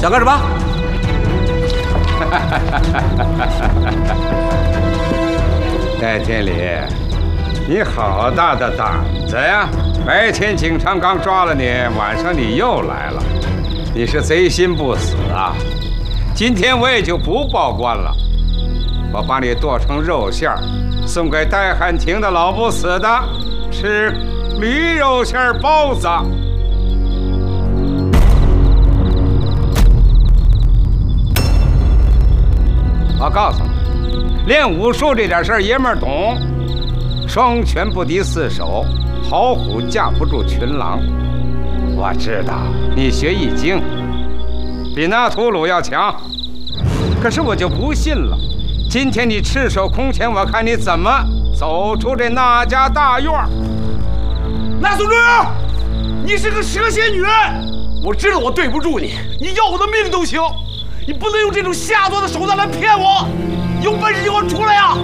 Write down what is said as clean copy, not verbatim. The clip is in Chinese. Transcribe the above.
想干什么？ 戴天理，你好大的胆子呀！白天警察刚抓了你，晚上你又来了，你是贼心不死啊！今天我也就不报官了，我把你剁成肉馅儿，送给戴汉廷的老不死的吃驴肉馅包子。我告诉你，练武术这点事儿爷们儿懂，双拳不敌四手，好虎架不住群狼。我知道你学易经比那秃噜要强，可是我就不信了。今天你赤手空拳，我看你怎么走出这那家大院。 那总之，你是个蛇蝎女人，我知道我对不住你，你要我的命都行，你不能用这种下作的手段来骗我。有本事你给我出来呀！